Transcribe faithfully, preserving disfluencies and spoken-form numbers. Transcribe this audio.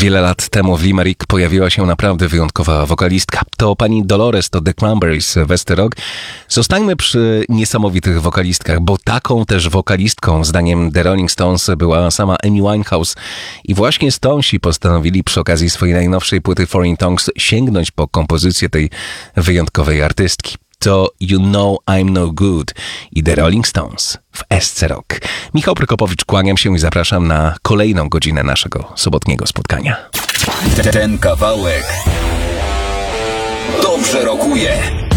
Wiele lat temu w Limerick pojawiła się naprawdę wyjątkowa wokalistka. To pani Dolores, to The Cranberries, Westy Rock. Zostańmy przy niesamowitych wokalistkach, bo taką też wokalistką, zdaniem The Rolling Stones, była sama Amy Winehouse. I właśnie Stonesi postanowili przy okazji swojej najnowszej płyty Foreign Tongues sięgnąć po kompozycję tej wyjątkowej artystki. To You Know I'm No Good i The Rolling Stones w S C Rock. Michał Prokopowicz, kłaniam się i zapraszam na kolejną godzinę naszego sobotniego spotkania. Ten kawałek dobrze rokuje.